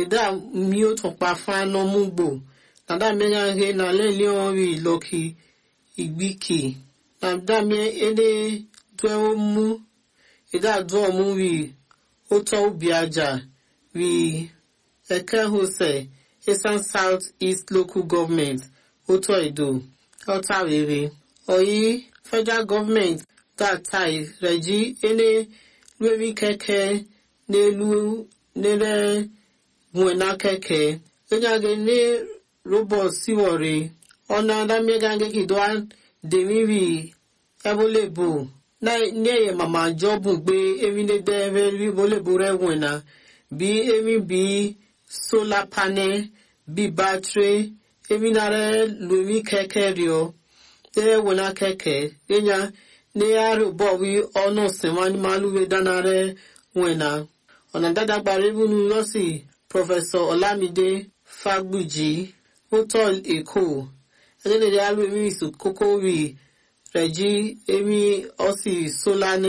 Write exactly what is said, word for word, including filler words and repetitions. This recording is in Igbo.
da mio to pa fa no mugbo na da me ga he na le le o wi loki igbiki na da me ede to mu ida do mu wi o to bi aja wi eke ho se Eastern South East Local Government Oto Edo Ota Wewe Oyi Federal Government that tai Reji ene Lwewi keke Nelu Nele Mwena keke Enyage ne Robot Siwori Ona da megange kidwa Demiwi Ebolebo Na nye mama jobu gbe Emi ne deve Ebolebo rewena Bi emi bi solar panel bi battery eminare lumi keke rio te wona keke enya ne aro bo wi ono semani maluwe danare wena ona dada gbarebu nu losi Professor Olamide Fagbuji Hotel Eko ele de alu emi su koko wi Reji emi osi solar